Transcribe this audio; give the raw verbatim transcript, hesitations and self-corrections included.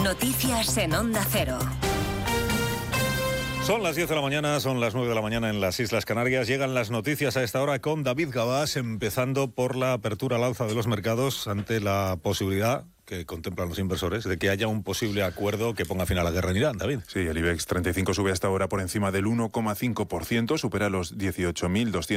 Noticias en Onda Cero. Son las diez de la mañana, son las nueve de la mañana en las Islas Canarias. Llegan las noticias a esta hora con David Gabás, empezando por la apertura al alza de los mercados ante la posibilidad que contemplan los inversores de que haya un posible acuerdo que ponga fin a la guerra en Irán. David. Sí, el IBEX treinta y cinco sube hasta ahora por encima del uno coma cinco por ciento, supera los dieciocho mil doscientos